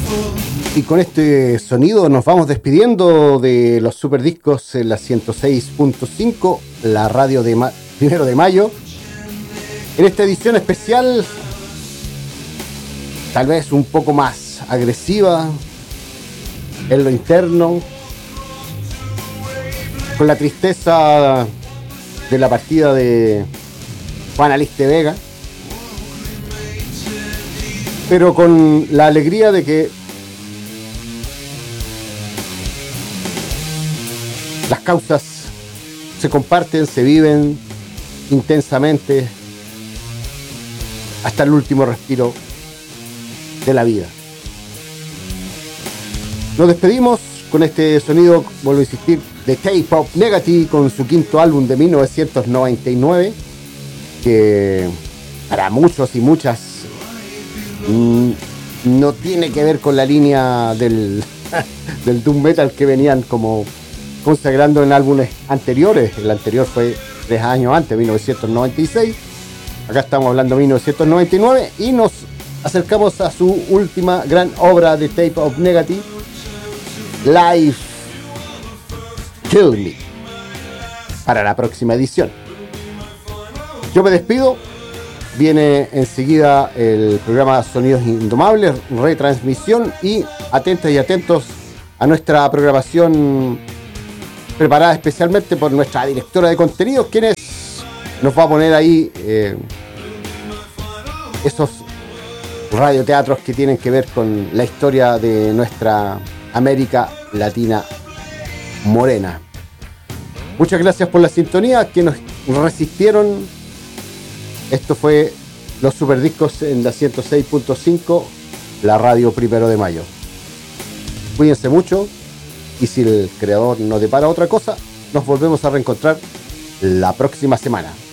Y con este sonido nos vamos despidiendo de los Superdiscos en la 106.5, la radio de 1 de mayo. En esta edición especial, tal vez un poco más agresiva en lo interno, con la tristeza de la partida de Juan Aliste Vega, pero con la alegría de que las causas se comparten, se viven intensamente hasta el último respiro de la vida. Nos despedimos con este sonido, vuelvo a insistir, de Tape of Negative, con su quinto álbum de 1999, que para muchos y muchas no tiene que ver con la línea del doom metal que venían como consagrando en álbumes anteriores. El anterior fue 3 años antes, 1996. Acá estamos hablando de 1999 y nos acercamos a su última gran obra de Tape of Negative, Life Kill Me, para la próxima edición. Yo me despido. Viene enseguida el programa Sonidos Indomables, retransmisión, y atentas y atentos a nuestra programación preparada especialmente por nuestra directora de contenidos, quienes nos va a poner ahí esos radioteatros que tienen que ver con la historia de nuestra América Latina morena. Muchas gracias por la sintonía, que nos resistieron. Esto fue los Superdiscos en la 106.5, la radio 1 de mayo. Cuídense mucho, y si el creador no depara otra cosa, nos volvemos a reencontrar la próxima semana.